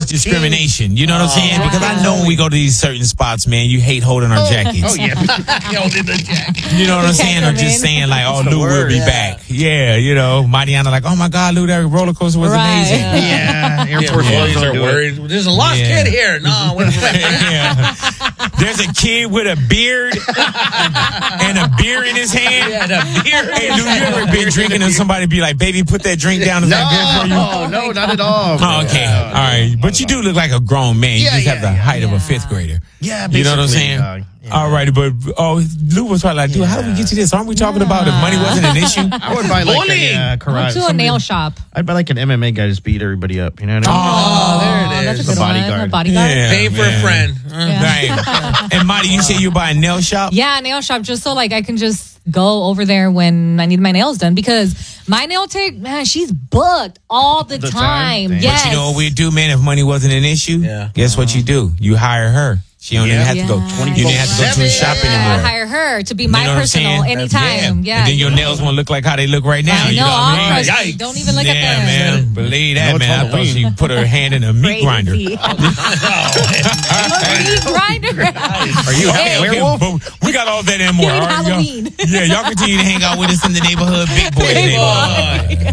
discrimination. You know what I'm saying? Because I know when we go to these certain spots, man, you hate holding our jackets. Oh, yeah. Holding the jacket. You know what I'm saying? Or just saying like, oh, Lou will be back. Yeah, you know, Mariana like, oh my God, Lou, that roller coaster was amazing. Yeah. Air Force Ones are worried. There's a lost kid here. No, wait a minute. There's a kid with a beard and a beer in his hand. Yeah, the beer. Hey, Lou, you ever been drinking and somebody be like, baby, put that drink down? Is that good for you? No, not at all. Oh, okay. All right. But you do look like a grown man. You just have the height of a fifth grader. Yeah, you know what I'm saying? All right, but Lou was probably like, dude, how do we get to this? Aren't we talking about if money wasn't an issue? I would buy like a karate. To a nail shop. I'd buy like an MMA guy just beat everybody up. You know what I mean? Oh, there it is. That's a good bodyguard. Yeah, pay for a friend. Right. And Marty, you say you buy a nail shop? Yeah, nail shop, just so like I can just go over there when I need my nails done, because my nail tech, man, she's booked all the time. Yes. But you know what we do, man? If money wasn't an issue, guess what you do? You hire her. She don't even have to go. You didn't have to go to the shop anymore. I hire her to be my personal anytime. Yeah. And then your nails won't look like how they look right now. I know. You know what I mean? Don't even look at them. Man, believe that, man. I thought she put her hand in a meat grinder. Meat grinder. Are you a werewolf? We got all that and more. Halloween. Yeah, y'all continue to hang out with us in the neighborhood. Big boy.